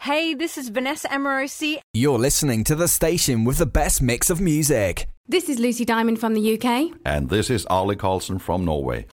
Hey, this is Vanessa Amorosi. You're listening to the station with the best mix of music. This is Lucy Diamond from the UK. And this is Arlie Carlson from Norway.